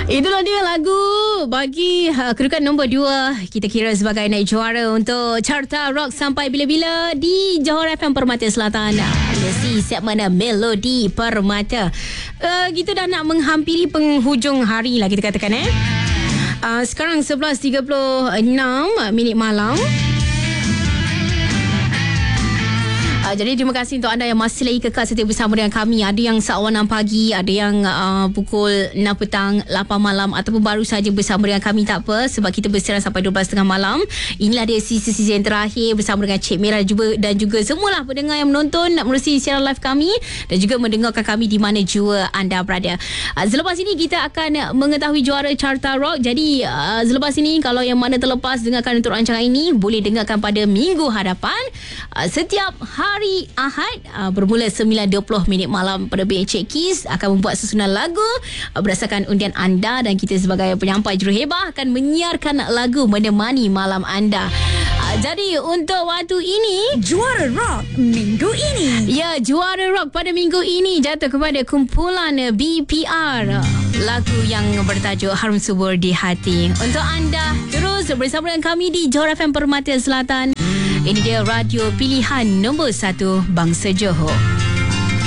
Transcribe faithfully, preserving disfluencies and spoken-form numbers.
Itulah dia lagu bagi uh, kedudukan nombor dua. Kita kira sebagai naik juara untuk Carta Rock sampai bila-bila di Johor F M Permata Selatan. Mesti segmen Melodi Permata. Uh, kita dah nak menghampiri penghujung hari lah kita katakan eh. Uh, sekarang sebelas tiga puluh enam minit malam. Uh, jadi terima kasih untuk anda yang masih lagi kekal setia bersama dengan kami. Ada yang saat enam pagi, ada yang uh, pukul enam petang, lapan malam ataupun baru saja bersama dengan kami, tak apa sebab kita bersiaran sampai dua belas tiga puluh malam. Inilah dia sisi-sisi yang terakhir bersama dengan Cik Mira juga, dan juga semualah pendengar yang menonton menerusi siaran live kami dan juga mendengarkan kami di mana jua anda berada. Uh, selepas ini kita akan mengetahui juara Carta Rock. Jadi uh, selepas ini kalau yang mana terlepas dengarkan untuk rancangan ini, boleh dengarkan pada minggu hadapan uh, setiap hari Hari Ahad uh, bermula sembilan dua puluh minit malam pada B H Keys akan membuat susunan lagu uh, berdasarkan undian anda, dan kita sebagai penyampai juruhebah akan menyiarkan lagu menemani malam anda. Uh, jadi untuk waktu ini Juara Rock minggu ini. Ya, Juara Rock pada minggu ini jatuh kepada kumpulan B P R. Lagu yang bertajuk Harum Subur di Hati. Untuk anda terus bersama dengan kami di Johor F M Permata Selatan. Ini dia radio pilihan nombor satu Bangsa Johor.